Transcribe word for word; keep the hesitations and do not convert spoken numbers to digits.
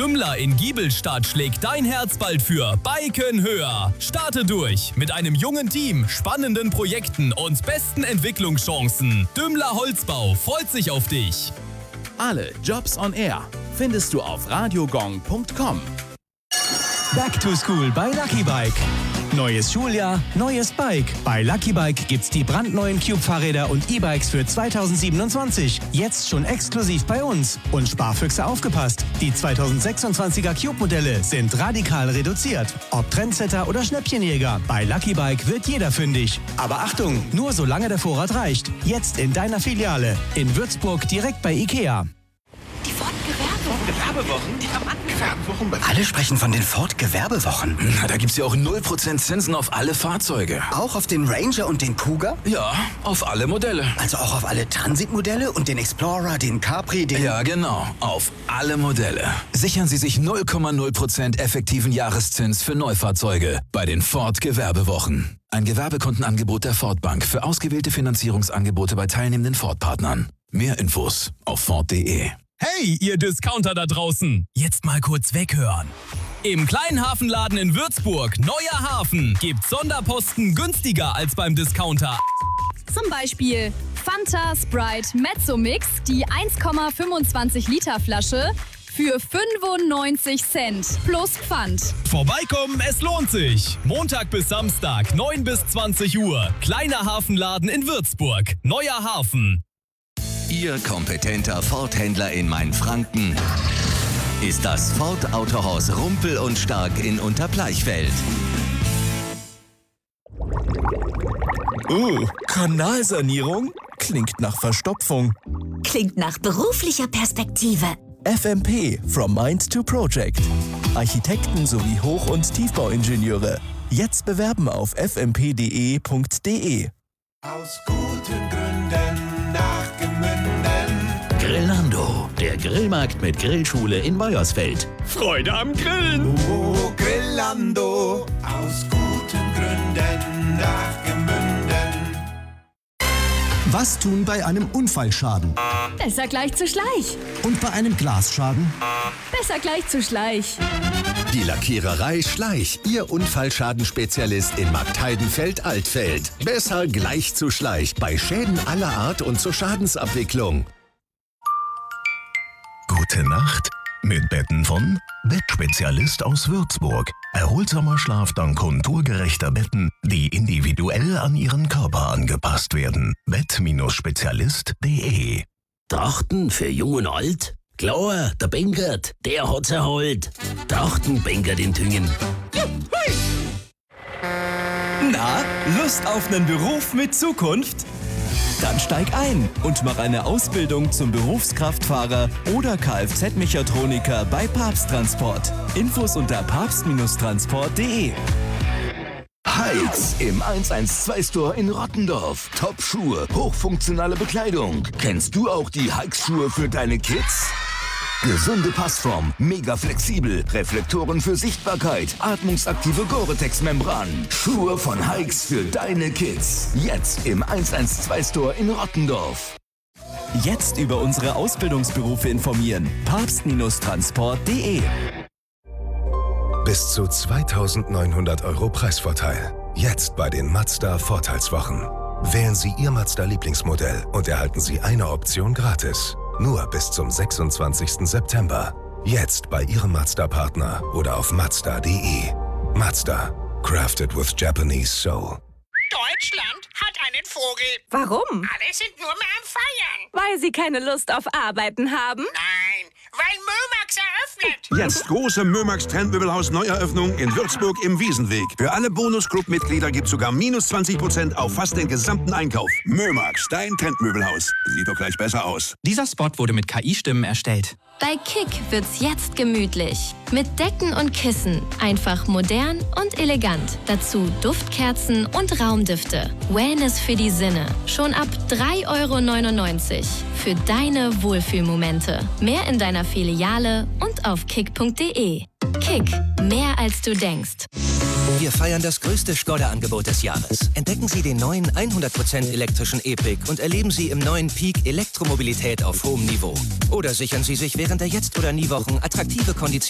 Dümmler in Giebelstadt schlägt dein Herz bald für Biken höher. Starte durch mit einem jungen Team, spannenden Projekten und besten Entwicklungschancen. Dümmler Holzbau freut sich auf dich. Alle Jobs on Air findest du auf radiogong punkt com. Back to School bei Lucky Bike. Neues Schuljahr, neues Bike. Bei Lucky Bike gibt's die brandneuen Cube-Fahrräder und E-Bikes für zweitausendsiebenundzwanzig. Jetzt schon exklusiv bei uns. Und Sparfüchse aufgepasst. Die zweitausendsechsundzwanziger Cube-Modelle sind radikal reduziert. Ob Trendsetter oder Schnäppchenjäger, bei Lucky Bike wird jeder fündig. Aber Achtung, nur solange der Vorrat reicht. Jetzt in deiner Filiale. In Würzburg direkt bei Ikea. Die Ford-Gewerbewochen. Gewerbewochen? Alle sprechen von den Ford-Gewerbewochen. Na, da gibt's ja auch null Prozent Zinsen auf alle Fahrzeuge. Auch auf den Ranger und den Kuga? Ja, auf alle Modelle. Also auch auf alle Transitmodelle und den Explorer, den Capri, den... Ja, genau. Auf alle Modelle. Sichern Sie sich null Komma null Prozent effektiven Jahreszins für Neufahrzeuge bei den Ford-Gewerbewochen. Ein Gewerbekundenangebot der Ford Bank für ausgewählte Finanzierungsangebote bei teilnehmenden Ford-Partnern. Mehr Infos auf ford punkt de. Hey, ihr Discounter da draußen! Jetzt mal kurz weghören. Im kleinen Hafenladen in Würzburg, Neuer Hafen, gibt's Sonderposten günstiger als beim Discounter. Zum Beispiel Fanta, Sprite, Mezzo-Mix, die eins Komma fünfundzwanzig Liter Flasche für fünfundneunzig Cent plus Pfand. Vorbeikommen, es lohnt sich. Montag bis Samstag, neun bis zwanzig Uhr. Kleiner Hafenladen in Würzburg, Neuer Hafen. Ihr kompetenter Ford-Händler in Mainfranken ist das Ford Autohaus Rumpel und Stark in Unterbleichfeld. Uh, Kanalsanierung? Klingt nach Verstopfung. Klingt nach beruflicher Perspektive. F M P, from Mind to Project. Architekten sowie Hoch- und Tiefbauingenieure. Jetzt bewerben auf f m p punkt d e punkt d e. Aus guten Gründen nach Gemünden. Grillando, der Grillmarkt mit Grillschule in Meuersfeld. Freude am Grillen! Oh, Grillando, aus guten Gründen nach Gemünden. Was tun bei einem Unfallschaden? Besser gleich zu Schleich. Und bei einem Glasschaden? Besser gleich zu Schleich. Die Lackiererei Schleich, Ihr Unfallschadenspezialist in Marktheidenfeld-Altfeld. Besser gleich zu Schleich, bei Schäden aller Art und zur Schadensabwicklung. Gute Nacht mit Betten von Bettspezialist aus Würzburg. Erholsamer Schlaf dank konturgerechter Betten, die individuell an Ihren Körper angepasst werden. Bett Spezialist punkt de. Trachten für Jung und Alt? Klar, der Bengert, der hat's erholt. Trachten Bengert in Tüngen. Na, Lust auf einen Beruf mit Zukunft? Dann steig ein und mach eine Ausbildung zum Berufskraftfahrer oder Kfz-Mechatroniker bei Papst Transport. Infos unter papst Transport punkt de. Hikes im eins eins zwei Store in Rottendorf. Top-Schuhe, hochfunktionale Bekleidung. Kennst du auch die Hikes-Schuhe für deine Kids? Gesunde Passform, mega flexibel, Reflektoren für Sichtbarkeit, atmungsaktive Gore-Tex-Membran. Schuhe von Hikes für deine Kids. Jetzt im eins eins zwei Store in Rottendorf. Jetzt über unsere Ausbildungsberufe informieren. papst Transport punkt de. Bis zu zweitausendneunhundert Euro Preisvorteil. Jetzt bei den Mazda Vorteilswochen. Wählen Sie Ihr Mazda-Lieblingsmodell und erhalten Sie eine Option gratis. Nur bis zum sechsundzwanzigsten September. Jetzt bei Ihrem Mazda-Partner oder auf mazda punkt de. Mazda. Crafted with Japanese soul. Deutschland hat einen Vogel. Warum? Alle sind nur mehr am Feiern. Weil sie keine Lust auf Arbeiten haben? Nein, weil Mömax eröffnet. Jetzt große Mömax Trendmöbelhaus Neueröffnung in Würzburg im Wiesenweg. Für alle Bonus-Club-Mitglieder gibt's sogar minus zwanzig Prozent auf fast den gesamten Einkauf. Mömax, dein Trendmöbelhaus. Sieht doch gleich besser aus. Dieser Spot wurde mit K I-Stimmen erstellt. Bei Kick wird's jetzt gemütlich. Mit Decken und Kissen. Einfach modern und elegant. Dazu Duftkerzen und Raumdüfte. Wellness für die Sinne. Schon ab drei Euro neunundneunzig. Für deine Wohlfühlmomente. Mehr in deiner Filiale und auf kick punkt de. Kick. Mehr als du denkst. Wir feiern das größte Skoda-Angebot des Jahres. Entdecken Sie den neuen hundert Prozent elektrischen E-Pick und erleben Sie im neuen Peak Elektromobilität auf hohem Niveau. Oder sichern Sie sich während der Jetzt- oder Nie-Wochen attraktive Konditionen